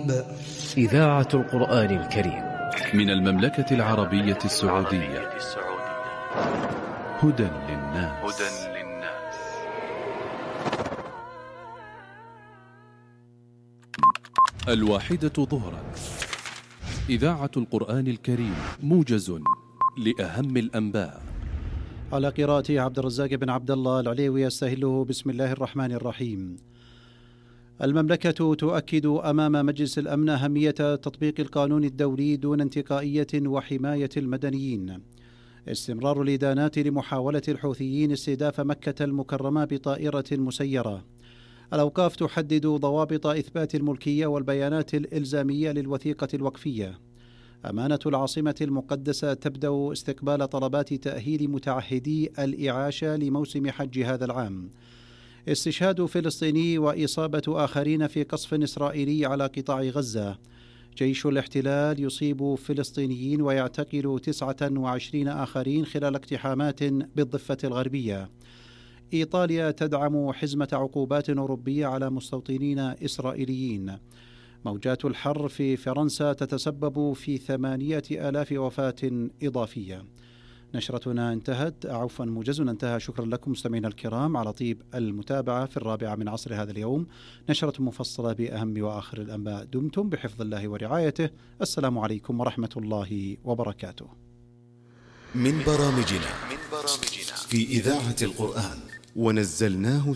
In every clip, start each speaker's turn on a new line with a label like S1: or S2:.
S1: إذاعة القرآن الكريم
S2: من المملكة العربية السعودية. هدى للناس. الواحدة ظهرا. إذاعة القرآن الكريم، موجز لأهم الأنباء.
S3: على قراءة عبد الرزاق بن عبد الله العليوي، يستهله بسم الله الرحمن الرحيم. المملكة تؤكد أمام مجلس الأمن أهمية تطبيق القانون الدولي دون انتقائية وحماية المدنيين. استمرار الإدانات لمحاولة الحوثيين استهداف مكة المكرمة بطائرة مسيرة. الأوقاف تحدد ضوابط إثبات الملكية والبيانات الإلزامية للوثيقة الوقفية. أمانة العاصمة المقدسة تبدأ استقبال طلبات تأهيل متعهدي الإعاشة لموسم حج هذا العام. استشهاد فلسطيني وإصابة آخرين في قصف إسرائيلي على قطاع غزة. جيش الاحتلال يصيب فلسطينيين ويعتقل 29 آخرين خلال اقتحامات بالضفة الغربية. إيطاليا تدعم حزمة عقوبات أوروبية على مستوطنين إسرائيليين. موجات الحر في فرنسا تتسبب في 8,000 وفاة إضافية. نشرتنا انتهت، عفوا موجزنا انتهى. شكرا لكم مستمعينا الكرام على طيب المتابعة في 4 من عصر هذا اليوم، نشرة مفصلة بأهم وآخر الأنباء. دمتم بحفظ الله ورعايته. السلام عليكم ورحمة الله وبركاته.
S4: من برامجنا في إذاعة القرآن، ونزلناه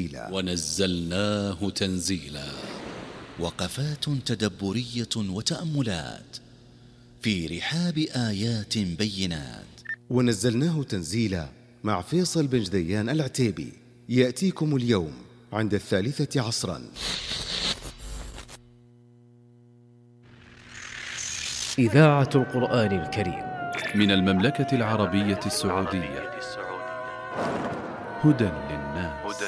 S4: تنزيلا. وقفات تدبرية وتأملات في رحاب آيات بينات. ونزلناه تنزيلا مع فيصل بن جديان العتيبي، يأتيكم اليوم عند 3 عصرا.
S1: إذاعة القرآن الكريم
S2: من المملكة العربية السعودية. هدى للناس.